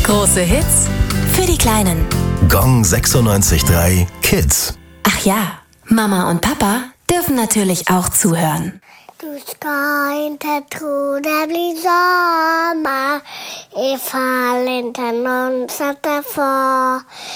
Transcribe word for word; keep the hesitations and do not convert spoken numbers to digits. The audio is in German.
Große Hits für die Kleinen. Gong sechsundneunzig Komma drei Kids. Ach ja, Mama und Papa dürfen natürlich auch zuhören. Du ska inte tro det blir sommar ifall inte någon sätter för